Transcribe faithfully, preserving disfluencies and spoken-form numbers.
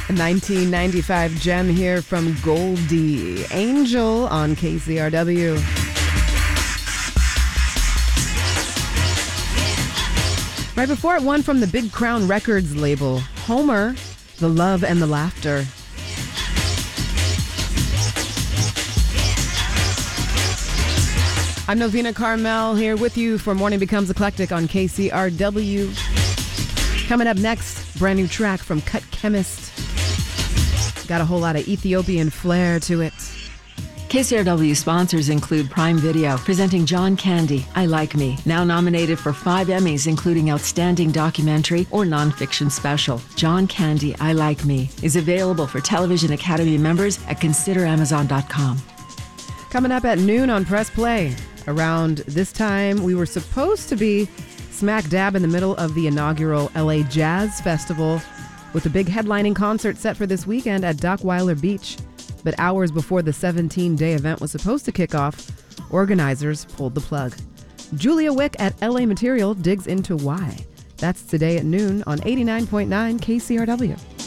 A nineteen ninety-five gem here from Goldie. Angel on K C R W. Right before it, one from the Big Crown Records label, Homer, The Love and the Laughter. I'm Novena Carmel here with you for Morning Becomes Eclectic on K C R W. Coming up next, brand new track from Cut Chemist. Got a whole lot of Ethiopian flair to it. K C R W sponsors include Prime Video, presenting John Candy, I Like Me, now nominated for five Emmys, including Outstanding Documentary or Nonfiction Special. John Candy, I Like Me is available for Television Academy members at consider amazon dot com. Coming up at noon on Press Play. Around this time, we were supposed to be smack dab in the middle of the inaugural L A Jazz Festival with a big headlining concert set for this weekend at Dockweiler Beach. But hours before the seventeen-day event was supposed to kick off, organizers pulled the plug. Julia Wick at L A Material digs into why. That's today at noon on eighty-nine point nine K C R W.